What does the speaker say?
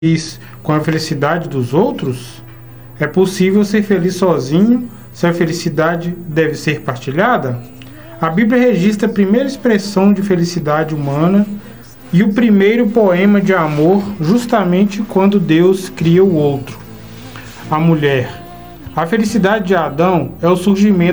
com a felicidade dos outros? É possível ser feliz sozinho se a felicidade deve ser partilhada? A Bíblia registra a primeira expressão de felicidade humana e o primeiro poema de amor justamente quando Deus cria o outro, a mulher. A felicidade de Adão é o surgimento